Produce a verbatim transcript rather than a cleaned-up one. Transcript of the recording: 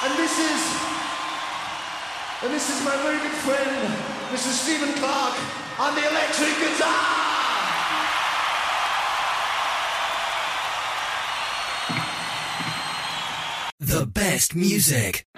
And this is, and this is my very good friend, Mister Stephen Clark, on the electric guitar! The best music.